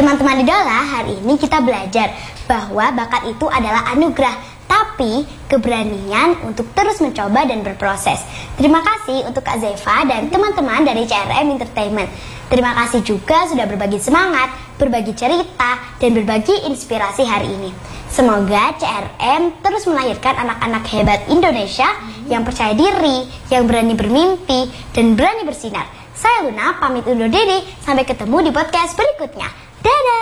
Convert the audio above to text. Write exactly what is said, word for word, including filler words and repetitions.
Teman-teman idola, hari ini kita belajar bahwa bakat itu adalah anugerah, tapi keberanian untuk terus mencoba dan berproses. Terima kasih untuk Kak Zeva dan teman-teman dari C R M Entertainment. Terima kasih juga sudah berbagi semangat, berbagi cerita, dan berbagi inspirasi hari ini. Semoga C R M terus melahirkan anak-anak hebat Indonesia yang percaya diri, yang berani bermimpi, dan berani bersinar. Saya Luna, pamit undur diri. Sampai ketemu di podcast berikutnya. Dadah!